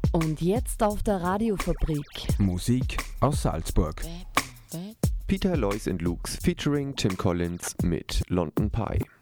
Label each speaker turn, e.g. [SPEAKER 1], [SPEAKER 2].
[SPEAKER 1] Und jetzt auf der Radiofabrik.
[SPEAKER 2] Musik aus Salzburg.
[SPEAKER 3] Peter, Lois and Lukes featuring Tim Collins mit London Pie.